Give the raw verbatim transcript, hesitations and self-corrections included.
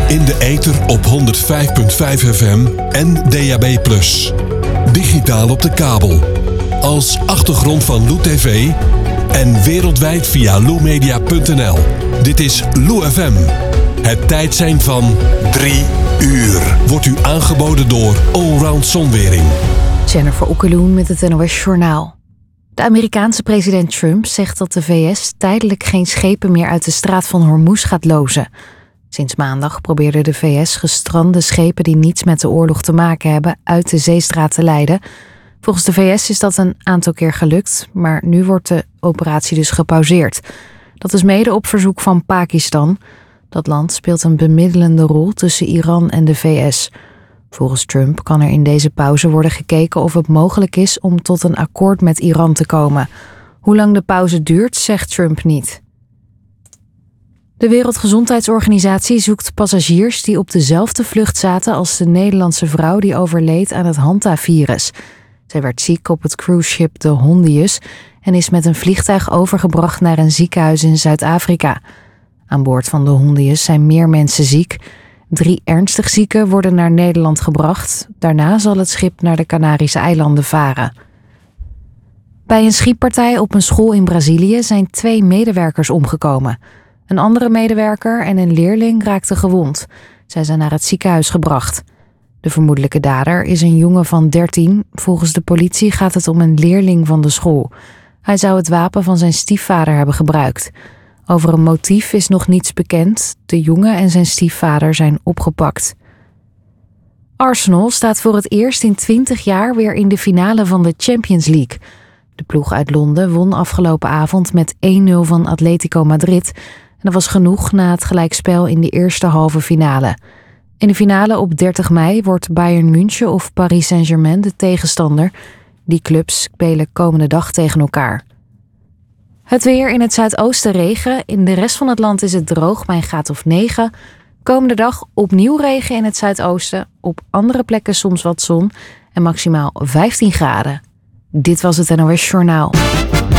In de ether op honderd vijf komma vijf F M en D A B plus. Digitaal op de kabel. Als achtergrond van Lou T V en wereldwijd via lou media punt n l. Dit is Lou F M. Het tijdsein van drie uur wordt u aangeboden door Allround Zonwering. Jennifer Okkeloen met het N O S Journaal. De Amerikaanse president Trump zegt dat de V S tijdelijk geen schepen meer uit de straat van Hormuz gaat lozen. Sinds maandag probeerde de V S gestrande schepen die niets met de oorlog te maken hebben uit de zeestraat te leiden. Volgens de V S is dat een aantal keer gelukt, maar nu wordt de operatie dus gepauzeerd. Dat is mede op verzoek van Pakistan. Dat land speelt een bemiddelende rol tussen Iran en de V S. Volgens Trump kan er in deze pauze worden gekeken of het mogelijk is om tot een akkoord met Iran te komen. Hoe lang de pauze duurt, zegt Trump niet. De Wereldgezondheidsorganisatie zoekt passagiers die op dezelfde vlucht zaten als de Nederlandse vrouw die overleed aan het Hanta-virus. Zij werd ziek op het cruiseschip de Hondius en is met een vliegtuig overgebracht naar een ziekenhuis in Zuid-Afrika. Aan boord van de Hondius zijn meer mensen ziek. Drie ernstig zieken worden naar Nederland gebracht. Daarna zal het schip naar de Canarische eilanden varen. Bij een schietpartij op een school in Brazilië zijn twee medewerkers omgekomen. Een andere medewerker en een leerling raakten gewond. Zij zijn naar het ziekenhuis gebracht. De vermoedelijke dader is een jongen van dertien. Volgens de politie gaat het om een leerling van de school. Hij zou het wapen van zijn stiefvader hebben gebruikt. Over een motief is nog niets bekend. De jongen en zijn stiefvader zijn opgepakt. Arsenal staat voor het eerst in twintig jaar weer in de finale van de Champions League. De ploeg uit Londen won afgelopen avond met één nul van Atletico Madrid. En dat was genoeg na het gelijkspel in de eerste halve finale. In de finale op dertig mei wordt Bayern München of Paris Saint-Germain de tegenstander. Die clubs spelen komende dag tegen elkaar. Het weer: in het zuidoosten regen. In de rest van het land is het droog bij een graad of negen. Komende dag opnieuw regen in het zuidoosten. Op andere plekken soms wat zon. En maximaal vijftien graden. Dit was het N O S Journaal.